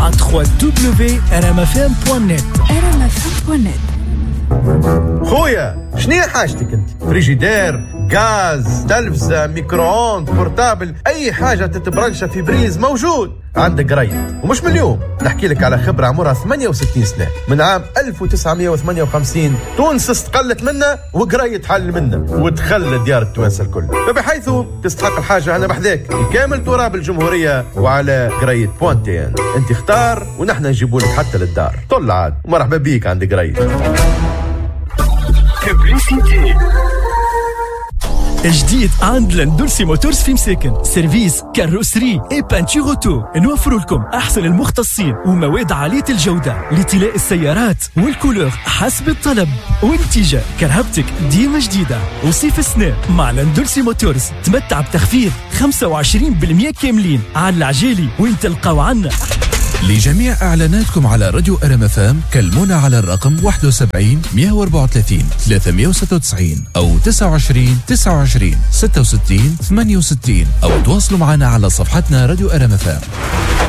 مع www.rmfm.net. خويا شنو حاجتك انت؟ فريجيدير، غاز، تلفزة، ميكرووند، بورتابل، اي حاجة تتبرنشها في بريز موجود. عندك قريت ومش من اليوم، نحكي لك على خبرة عمرها 68 سنة. من عام 1958 تونس استقلت منا وقريت حل منا وتخلى ديار التوانسة الكل، فبحيث تستحق الحاجة أنا بحذاك بكامل تراب الجمهورية وعلى قريت بوانتين. انت اختار ونحن نجيبوا لك حتى للدار. طل عاد ومرحبا بيك عند قريت. جديد عند لاندولسي موتورز في مساكن، سيرفيس كاروسري اي بانتور اوتو. نوفر لكم احسن المختصين ومواد عاليه الجوده لطلاء السيارات والكولور حسب الطلب والنتيجه. كرهبتك ديما جديده. وصيف السنه مع لاندولسي موتورز تمتع بتخفيض 25% كاملين على العجالي وين تلقاو عنا. لجميع إعلاناتكم على راديو RMFM كلمونا على الرقم 71 134 396 أو 29 29 66 68 أو تواصلوا معنا على صفحتنا راديو RMFM.